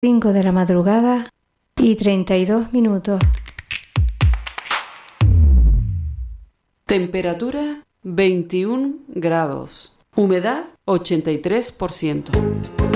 5 de la madrugada y 32 minutos. Temperatura 21 grados. Humedad 83%.